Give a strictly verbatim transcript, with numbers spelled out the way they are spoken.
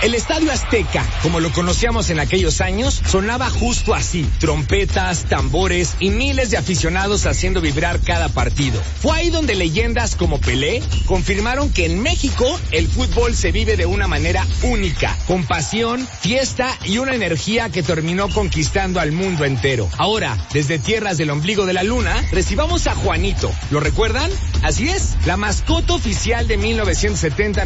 El Estadio Azteca, como lo conocíamos en aquellos años, sonaba justo así. Trompetas, tambores y miles de aficionados haciendo vibrar cada partido. Fue ahí donde leyendas como Pelé confirmaron que en México el fútbol se vive de una manera única, con pasión, fiesta y una energía que terminó conquistando al mundo entero. Ahora, desde tierras del ombligo de la luna, recibamos a Juanito. ¿Lo recuerdan? Así es, la mascota oficial de mil novecientos setenta